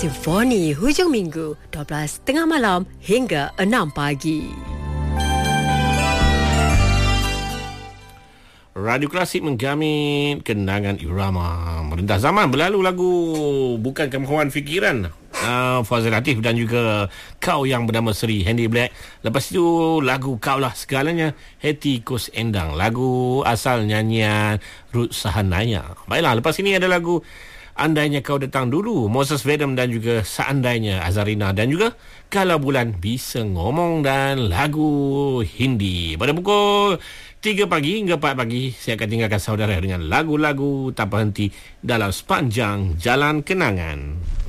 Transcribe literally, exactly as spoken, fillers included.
Simfoni hujung minggu dua belas tengah malam hingga enam pagi. Radio Klasik menggamin kenangan irama merendah zaman. Berlalu lagu Bukan Kemahuan Fikiran, uh, Fazil Latif dan juga Kau Yang Bernama Seri, Hendy Black. Lepas itu lagu Kau Lah Segalanya, Hetty Koes Endang. Lagu asal nyanyian Ruth Sahanaya. Baiklah, lepas ini ada lagu Andainya Kau Datang Dulu, Moses Vedem dan juga Seandainya, Azarina, dan juga Kalau Bulan Bisa Ngomong dan lagu Hindi. Pada pukul tiga pagi hingga empat pagi, saya akan tinggalkan saudara dengan lagu-lagu tanpa henti dalam sepanjang Jalan Kenangan.